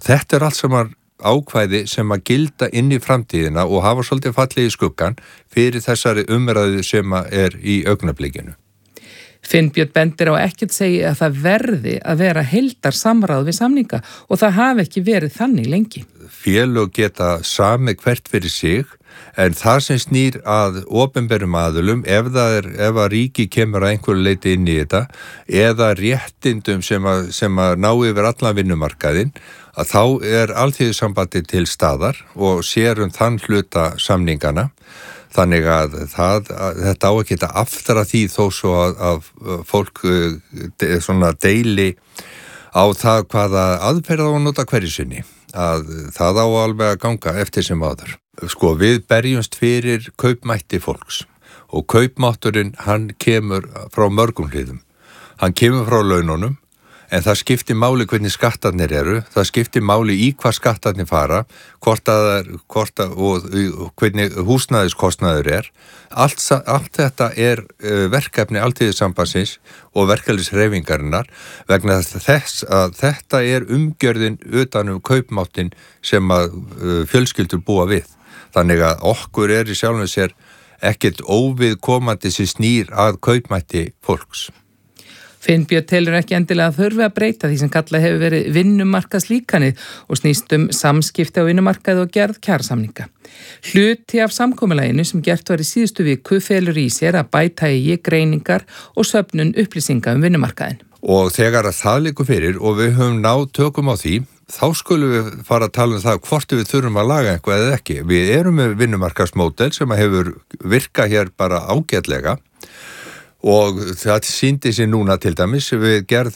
þetta allt saman ákvæði sem að gilda inn í framtíðina og hafa svolítið fallið í skuggan fyrir þessari umræðu sem í augnablikinu. Finnbjörn bendir á ekkert segi að það verði að vera heildarsamráð við samninga og það hafi ekki verið þannig lengi. Félög geta sami hvert fyrir sig, en það sem snýr að opinberum aðilum, ef að ríki kemur að einhverju leyti inn í þetta, eða réttindum sem að ná yfir allan vinnumarkaðinn, að þá alþýðusambandið til staðar og sér þann hluta samningana. Þannig að þetta á ekki að aftara því þó svo að fólk svona deili á það hvaða aðferð á að nota hverju sinni. Að það á alveg að ganga eftir sem áður. Sko, við berjumst fyrir kaupmætti fólks og kaupmátturinn hann kemur frá mörgum hliðum. Hann kemur frá laununum, en það skiptir máli hvernig skattarnir eru, það skiptir máli í hvað skattarnir fara, hvort og hvernig húsnæðiskostnaður Allt þetta verkefni Alþýðusambandsins og verkalýðshreyfingarinnar vegna þess að þetta umgjörðin utan kaupmáttinn sem að fjölskyldur búa við. Þannig að okkur í sjálfum sér ekkert óviðkomandi sem snýr að kaupmætti fólks. Finnbjörn telur ekki endilega að þurfi að breyta því sem kallað hefur verið vinnumarkaðslíkanið og snýst samskipti á vinnumarkaði og gerð kjarasamninga. Hluti af samkomulaginu sem gert var í síðustu viku felur í sér að bæta í greiningar og söfnun upplýsinga vinnumarkaðin. Og þegar að það liggur fyrir og við höfum náð tökum á því, þá skulum við fara að tala um það hvort við þurfum að laga eitthvað eða ekki. Við erum með vinnumarkaðsmódel sem hefur virkað hér bara ágætlega. Og það sýndi sig núna til dæmis við gerð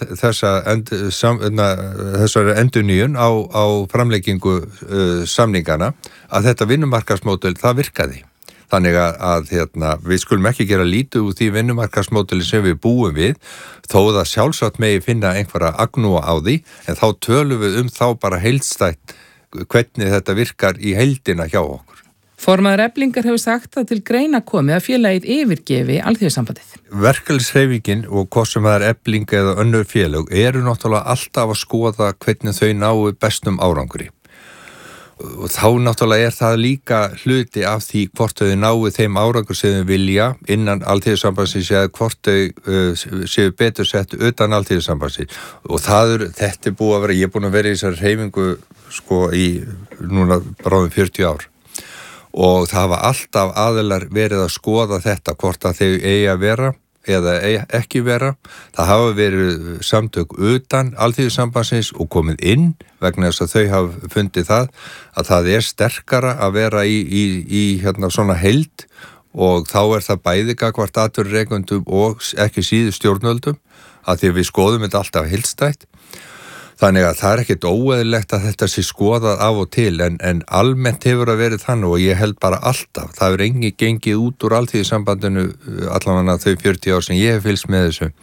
þessari endurnýjun á framleggingu samningana að þetta vinnumarkaðsmódel það virkaði. Þannig að við skulum ekki gera lítið úr því vinnumarkaðsmódeli sem við búum við þó það sjálfsagt megi finna einhverja agnúa á því en þá tölum við þá bara heildstætt hvernig þetta virkar í heildina hjá okkur. Formaður Eflingar hefur sagt að til greina komið að félagið yfirgefi Alþýðusambandið. Verkalýðshreyfingin og hvort sem það Efling eða önnur félög eru náttúrulega alltaf að skoða hvernig þau náu bestum árangri. Og þá náttúrulega það líka hluti af því hvort þau náu þeim árangur sem þau vilja innan Alþýðusambandsins eða hvort þau séu betur sett utan Alþýðusambandsins. Og þetta búið að vera, ég búin að vera í þessari hreyfingu í núna bráðum 40 ár. Og það hafa alltaf aðilar verið að skoða þetta hvort að þau eigi að vera eða ekki vera. Það hafa verið samtök utan Alþýðusambandsins og komið inn vegna þess að þau hafa fundið að það sterkara að vera í svona heild og þá það bæði gagnvart atvinnurekendum og ekki síður stjórnvöldum að því við skoðum þetta alltaf heildstætt. Þannig að það ekkert óeðlilegt að þetta sé skoðað af og til en almennt hefur að verið þannig og ég held bara alltaf. Það hefur engin gengið út úr Alþýðusambandinu allavega þau 40 ár sem ég hef fylgst með þessu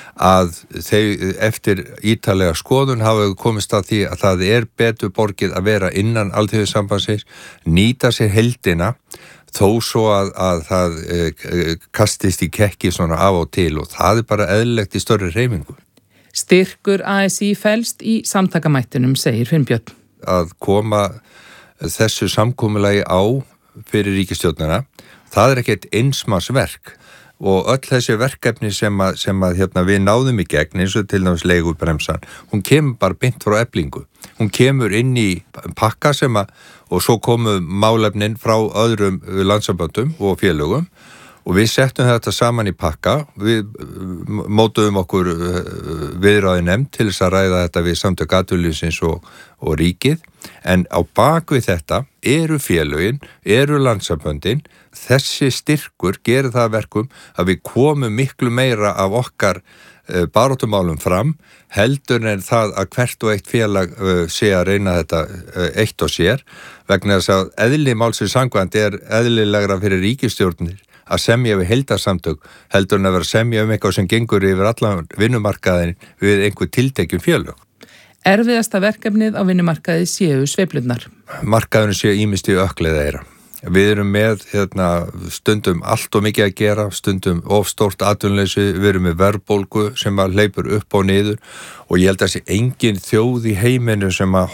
að þau eftir ítarlega skoðun hafa komist að því að það betur borgið að vera innan Alþýðusambandsins, nýta sér heildina þó svo að það kastist í kekki svona af og til og það bara eðlilegt í stórri hreyfingu. Styrkur ASÍ felst í samtakamættinum, segir Finnbjörn. Að koma þessu samkomulagi á fyrir ríkisstjórnina, það ekkert einsmannsverk og öll þessi verkefni sem við náðum í gegn eins og til dæmis leigubremsan, hún kemur bara beint frá Eflingu. Hún kemur inn í pakka og svo komu málefnin frá öðrum landssamböndum og félögum og við settum þetta saman í pakka, við mótuðum okkur viðræði nefnd til þess að ræða þetta við samtök atvinnulífsins og ríkið, en á bakvið þetta eru félögin, eru landssamböndin, þessi styrkur gerir það verkum að við komum miklu meira af okkar baráttumálum fram, heldur en það að hvert og eitt félag sé að reyna þetta eitt og sér, vegna þess að eðli málsins samkvæmt eðlilegra fyrir ríkisstjórnir að semja við heildarsamtök heldur en að vera að semja eitthvað sem gengur yfir allan vinnumarkaðin við einhver tiltekjum félög. Erfiðasta verkefnið á vinnumarkaði séu sveiflurnar. Markaðurinn séu ýmist í ökkleiða Við erum með stundum allt og mikið að gera, stundum of stórt atvinnuleysi, við erum með verðbólgu sem hleypur upp og niður og ég held að sé engin þjóð í heiminu sem